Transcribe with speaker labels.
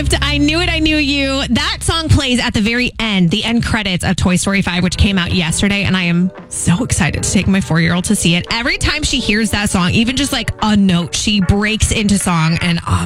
Speaker 1: Swift, I Knew It, I Knew You. That song plays at the very end, the end credits of Toy Story 5, which came out yesterday. And I am so excited to take my 4-year-old to see it. Every time she hears that song, even just like a note, she breaks into song. And